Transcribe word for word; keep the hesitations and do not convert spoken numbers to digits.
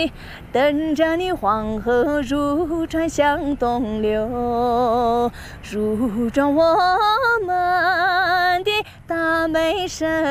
你，等着你黄河入川向东流，入装我们的大美神。